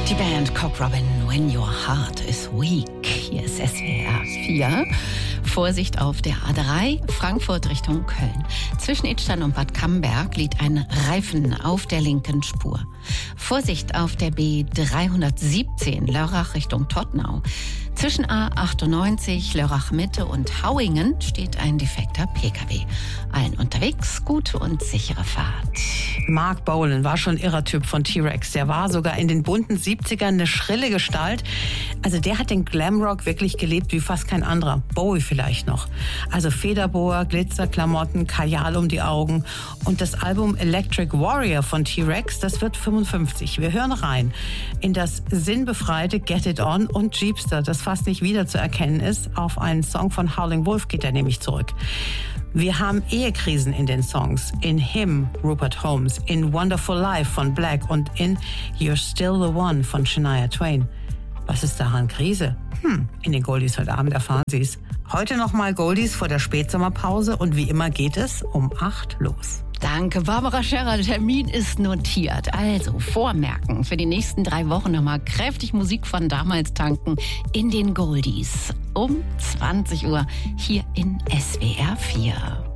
Die Band Cock Robin, When Your Heart is Weak. Hier ist SWR 4. Vorsicht auf der A3, Frankfurt Richtung Köln. Zwischen Idstein und Bad Camberg liegt ein Reifen auf der linken Spur. Vorsicht auf der B317, Lörrach Richtung Todtnau. Zwischen A98, Lörrach Mitte und Hauingen steht ein defekter PKW. Allen unterwegs gute und sichere Fahrt. Mark Bolan war schon ein irrer Typ von T-Rex. Der war sogar in den bunten 70ern eine schrille Gestalt. Also der hat den Glamrock wirklich gelebt wie fast kein anderer. Bowie vielleicht noch. Also Federboa, Glitzerklamotten, Kajal um die Augen. Und das Album Electric Warrior von T-Rex, das wird 55. Wir hören rein in das sinnbefreite Get It On und Jeepster, das fast nicht wiederzuerkennen ist. Auf einen Song von Howling Wolf geht er nämlich zurück. Wir haben Ehekrisen in den Songs. In Him, Rupert Holmes, in Wonderful Life von Black und in You're Still the One von Shania Twain. Was ist daran Krise? In den Goldies heute Abend erfahren Sie es. Heute nochmal Goldies vor der Spätsommerpause und wie immer geht es um 8 los. Danke, Barbara Scherrer. Der Termin ist notiert. Also vormerken, für die nächsten 3 Wochen nochmal kräftig Musik von damals tanken in den Goldies. Um 20 Uhr hier in SWR 4.